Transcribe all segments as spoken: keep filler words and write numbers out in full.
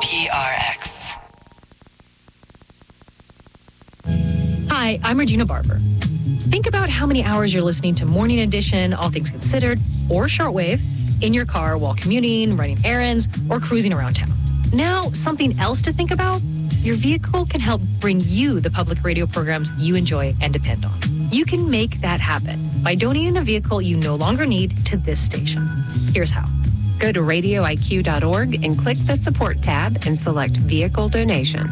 P R X. Hi, I'm Regina Barber. Think about how many hours you're listening to Morning Edition, All Things Considered, or Shortwave in your car while commuting, running errands, or cruising around town. Now, something else to think about? Your vehicle can help bring you the public radio programs you enjoy and depend on. You can make that happen by donating a vehicle you no longer need to this station. Here's how. Go to radio I Q dot org and click the support tab and select vehicle donation.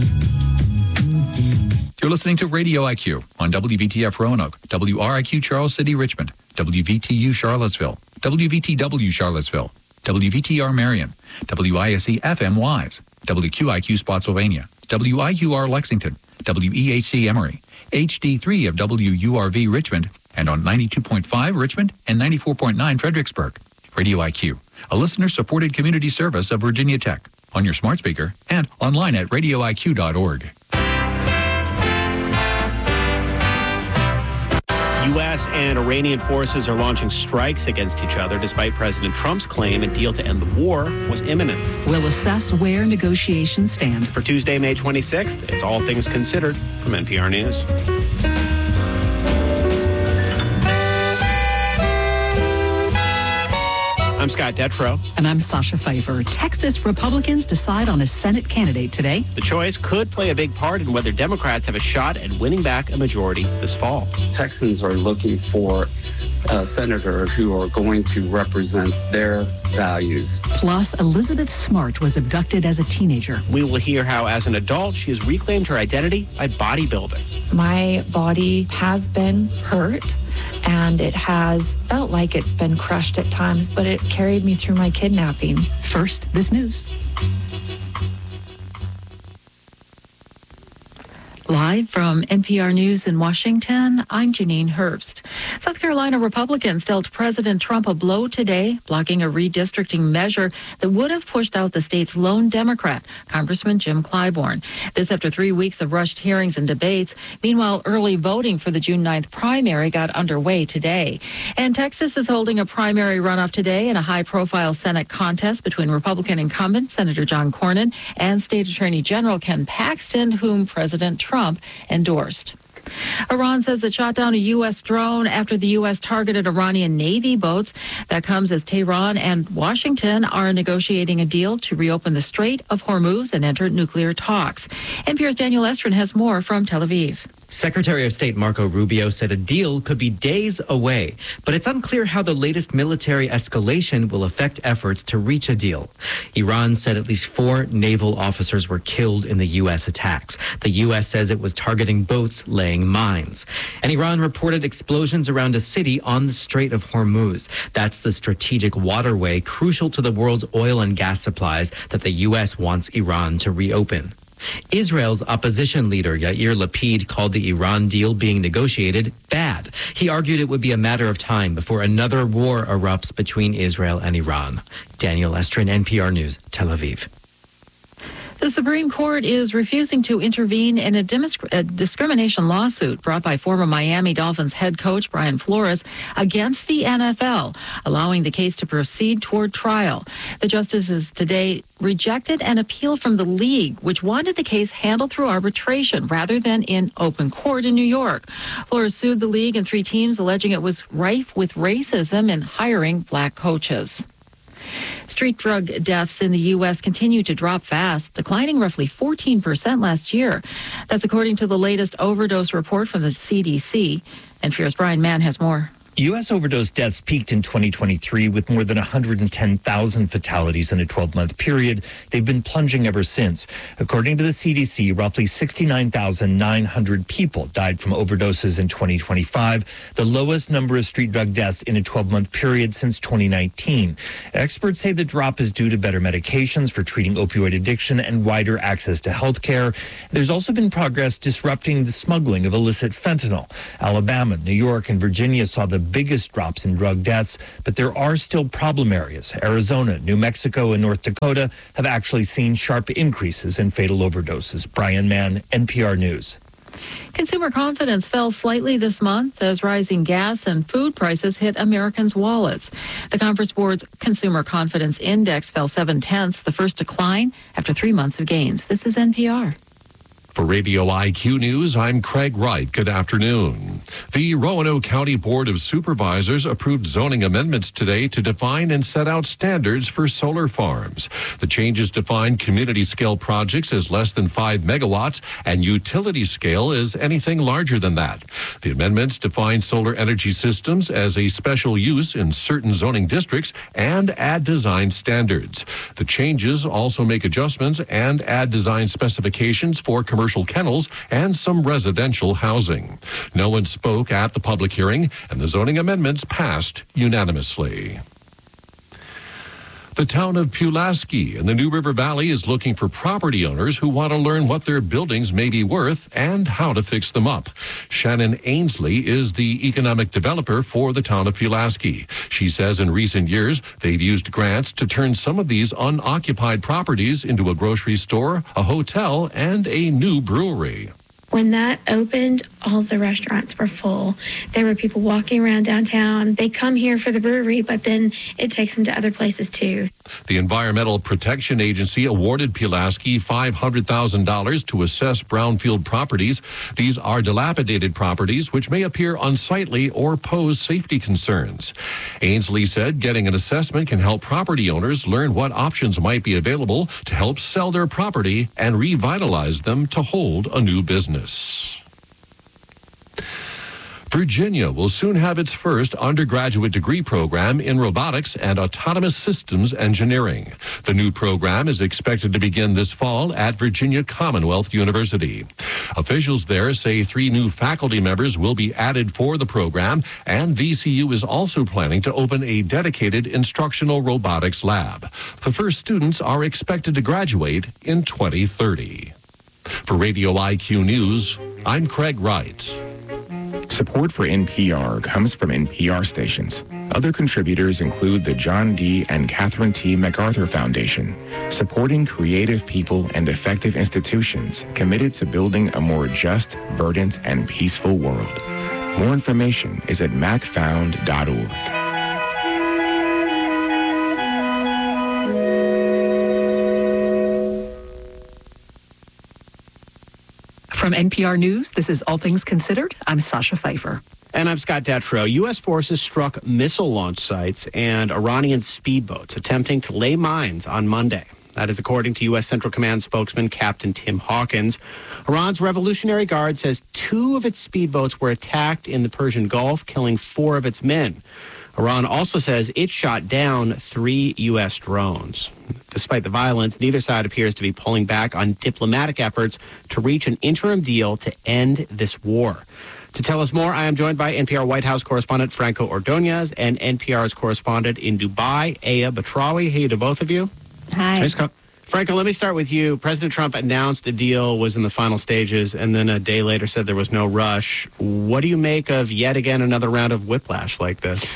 You're listening to Radio I Q on W V T F Roanoke, W R I Q Charles City, Richmond, W V T U Charlottesville, W V T W Charlottesville, W V T R Marion, W I S E F M Wise, W Q I Q Spotsylvania, W I U R Lexington, W E H C Emory, H D three of W U R V Richmond, and on ninety-two point five Richmond and ninety-four point nine Fredericksburg. Radio I Q, a listener-supported community service of Virginia Tech, on your smart speaker and online at radio I Q dot org. U S and Iranian forces are launching strikes against each other despite President Trump's claim a deal to end the war was imminent. We'll assess where negotiations stand. For Tuesday, May twenty-sixth, it's All Things Considered from N P R News. I'm Scott Detrow. And I'm Sasha Pfeiffer. Texas Republicans decide on a Senate candidate today. The choice could play a big part in whether Democrats have a shot at winning back a majority this fall. Texans are looking for a senator who are going to represent their values. Plus, Elizabeth Smart was abducted as a teenager. We will hear how, as an adult, she has reclaimed her identity by bodybuilding. My body has been hurt, and it has felt like it's been crushed at times, but it carried me through my kidnapping. First, this news. Live from N P R News in Washington, I'm Janine Herbst. South Carolina Republicans dealt President Trump a blow today, blocking a redistricting measure that would have pushed out the state's lone Democrat, Congressman Jim Clyburn. This after three weeks of rushed hearings and debates. Meanwhile, early voting for the June ninth primary got underway today. And Texas is holding a primary runoff today in a high-profile Senate contest between Republican incumbent Senator John Cornyn and State Attorney General Ken Paxton, whom President Trump Trump endorsed. Iran says it shot down a U S drone after the U S targeted Iranian Navy boats. That comes as Tehran and Washington are negotiating a deal to reopen the Strait of Hormuz and enter nuclear talks. N P R's Daniel Estrin has more from Tel Aviv. Secretary of State Marco Rubio said a deal could be days away, but it's unclear how the latest military escalation will affect efforts to reach a deal. Iran said at least four naval officers were killed in the U S attacks. The U S says it was targeting boats laying mines. And Iran reported explosions around a city on the Strait of Hormuz. That's the strategic waterway crucial to the world's oil and gas supplies that the U S wants Iran to reopen. Israel's opposition leader Yair Lapid called the Iran deal being negotiated bad. He argued it would be a matter of time before another war erupts between Israel and Iran. Daniel Estrin, N P R News, Tel Aviv. The Supreme Court is refusing to intervene in a, disc- a discrimination lawsuit brought by former Miami Dolphins head coach Brian Flores against the N F L, allowing the case to proceed toward trial. The justices today rejected an appeal from the league, which wanted the case handled through arbitration rather than in open court in New York. Flores sued the league and three teams, alleging it was rife with racism in hiring black coaches. Street drug deaths in the U S continue to drop fast, declining roughly fourteen percent last year. That's according to the latest overdose report from the C D C. And N P R's Brian Mann has more. U S overdose deaths peaked in twenty twenty-three with more than one hundred ten thousand fatalities in a twelve-month period. They've been plunging ever since. According to the C D C, roughly sixty-nine thousand nine hundred people died from overdoses in twenty twenty-five, the lowest number of street drug deaths in a twelve-month period since twenty nineteen. Experts say the drop is due to better medications for treating opioid addiction and wider access to health care. There's also been progress disrupting the smuggling of illicit fentanyl. Alabama, New York, and Virginia saw the biggest drops in drug deaths, but there are still problem areas. Arizona, New Mexico, and North Dakota have actually seen sharp increases in fatal overdoses. Brian Mann, N P R News. Consumer confidence fell slightly this month as rising gas and food prices hit Americans' wallets. The Conference Board's Consumer Confidence Index fell seven tenths, the first decline after three months of gains. This is N P R. For Radio I Q News, I'm Craig Wright. Good afternoon. The Roanoke County Board of Supervisors approved zoning amendments today to define and set out standards for solar farms. The changes define community scale projects as less than five megawatts and utility scale as anything larger than that. The amendments define solar energy systems as a special use in certain zoning districts and add design standards. The changes also make adjustments and add design specifications for commercial commercial kennels and some residential housing. No one spoke at the public hearing, and the zoning amendments passed unanimously. The town of Pulaski in the New River Valley is looking for property owners who want to learn what their buildings may be worth and how to fix them up. Shannon Ainsley is the economic developer for the town of Pulaski. She says in recent years, they've used grants to turn some of these unoccupied properties into a grocery store, a hotel, and a new brewery. When that opened, all the restaurants were full. There were people walking around downtown. They come here for the brewery, but then it takes them to other places too. The Environmental Protection Agency awarded Pulaski five hundred thousand dollars to assess brownfield properties. These are dilapidated properties which may appear unsightly or pose safety concerns. Ainsley said getting an assessment can help property owners learn what options might be available to help sell their property and revitalize them to hold a new business. Virginia will soon have its first undergraduate degree program in robotics and autonomous systems engineering. The new program is expected to begin this fall at Virginia Commonwealth University. Officials there say three new faculty members will be added for the program, and V C U is also planning to open a dedicated instructional robotics lab. The first students are expected to graduate in twenty thirty. For Radio I Q News, I'm Craig Wright. Support for N P R comes from N P R stations. Other contributors include the John D. and Catherine T. MacArthur Foundation, supporting creative people and effective institutions committed to building a more just, verdant, and peaceful world. More information is at mac found dot org. From N P R News, this is All Things Considered. I'm Sasha Pfeiffer. And I'm Scott Detrow. U S forces struck missile launch sites and Iranian speedboats attempting to lay mines on Monday. That is according to U S Central Command spokesman Captain Tim Hawkins. Iran's Revolutionary Guard says two of its speedboats were attacked in the Persian Gulf, killing four of its men. Iran also says it shot down three U S drones. Despite the violence, neither side appears to be pulling back on diplomatic efforts to reach an interim deal to end this war. To tell us more, I am joined by N P R White House correspondent Franco Ordonez and N P R's correspondent in Dubai, Aya Batrawi. Hey to both of you. Hi. Hey, Scott. Franco, let me start with you. President Trump announced a deal was in the final stages and then a day later said there was no rush. What do you make of yet again another round of whiplash like this?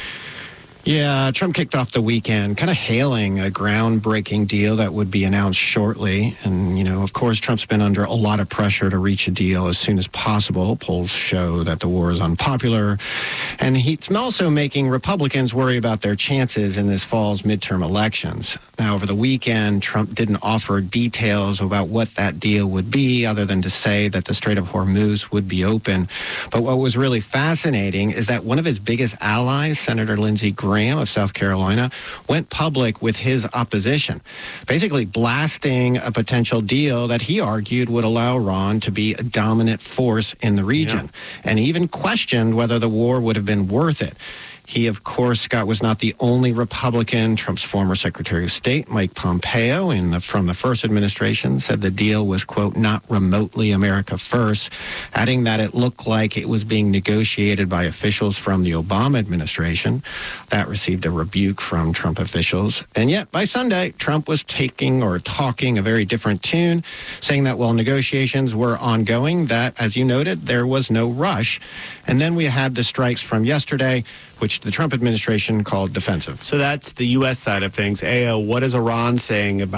Yeah, Trump kicked off the weekend kind of hailing a groundbreaking deal that would be announced shortly. And, you know, of course, Trump's been under a lot of pressure to reach a deal as soon as possible. Polls show that the war is unpopular. And he's also making Republicans worry about their chances in this fall's midterm elections. Now, over the weekend, Trump didn't offer details about what that deal would be other than to say that the Strait of Hormuz would be open. But what was really fascinating is that one of his biggest allies, Senator Lindsey Graham of South Carolina, went public with his opposition, basically blasting a potential deal that he argued would allow Iran to be a dominant force in the region, yeah. and even questioned whether the war would have been worth it. He, of course, Scott, was not the only Republican. Trump's former Secretary of State, Mike Pompeo, in the, from the first administration, said the deal was, quote, not remotely America first, adding that it looked like it was being negotiated by officials from the Obama administration. That received a rebuke from Trump officials. And yet, by Sunday, Trump was taking or talking a very different tune, saying that while negotiations were ongoing, that, as you noted, there was no rush. And then we had the strikes from yesterday, which the Trump administration called defensive. So that's the U S side of things. Aya, what is Iran saying about